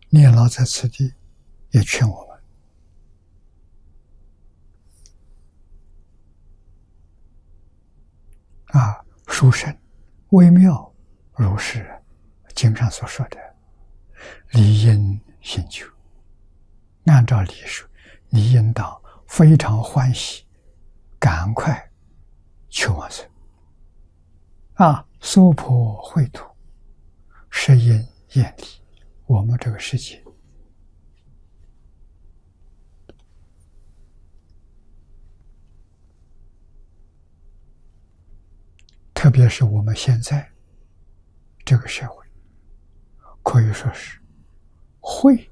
念老在此地也劝我们殊胜微妙如是经上所说的理应行求。按照理说，你应当非常欢喜，赶快求往生。娑婆秽土，是因厌离。我们这个世界，特别是我们现在这个社会，可以说是秽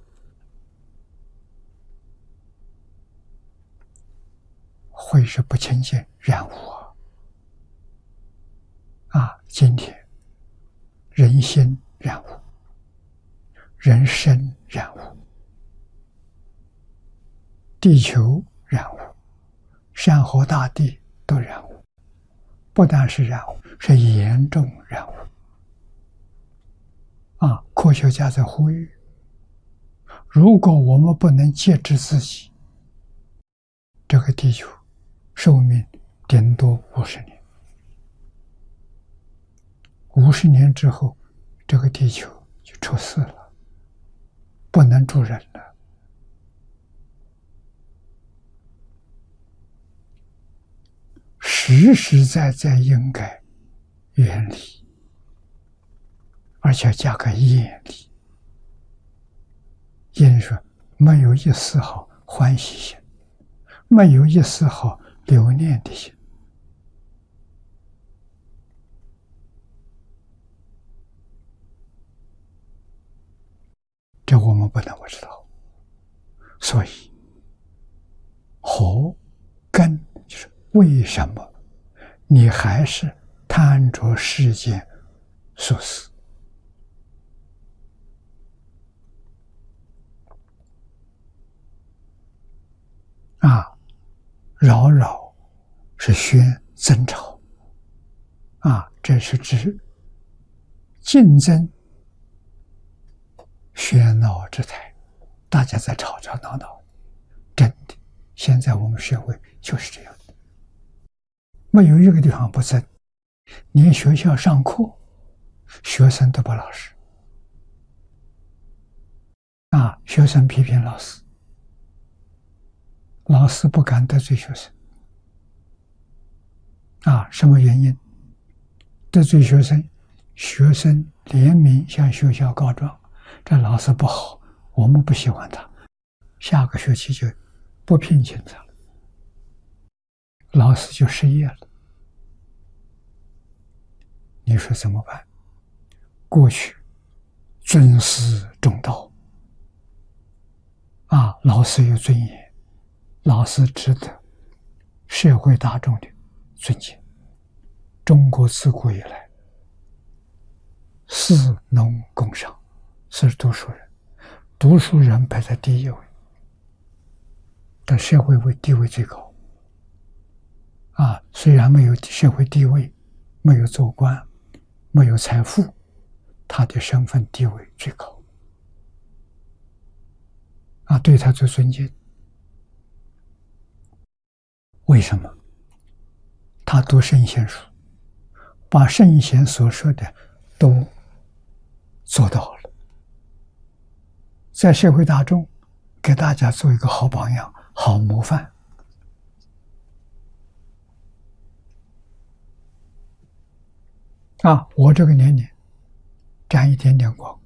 是不清净染污今天人心染污，人身染污，地球染污，山河大地都染污。不但是染污，是严重染污。科学家在呼吁，如果我们不能节制自己，这个地球寿命顶多50年。50年之后，这个地球就出事了，不能住人了。实实在在应该远离，而且加个厌离。厌说没有一丝毫欢喜心，没有一丝毫留念的心。这我们不能不知道。所以何根就是为什么你还是贪着世间所思扰扰是宣争吵这是指竞争喧闹之态，大家在吵吵闹闹。真的，现在我们社会就是这样的，没有一个地方不争。连学校上课，学生都不老实学生批评老师，老师不敢得罪学生什么原因？得罪学生，学生联名向学校告状，这老师不好，我们不喜欢他，下个学期就不聘请他了，老师就失业了。你说怎么办？过去尊师重道老师有尊严，老师值得社会大众的尊敬。中国自古以来，士农工商是读书人，读书人排在第一位，但社会地位最高虽然没有社会地位，没有做官，没有财富，他的身份地位最高对他最尊敬。为什么？他读圣贤书，把圣贤所说的都做到了，在社会大众给大家做一个好榜样、好模范我这个年龄沾一点点光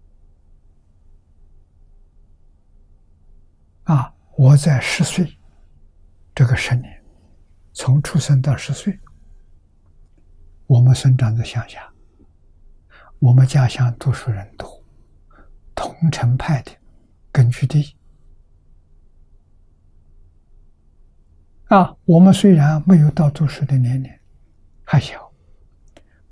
我在10岁这个10年，从出生到10岁，我们生长在乡下，我们家乡读书人多，桐城派的根据地我们虽然没有到读书的年龄，还小，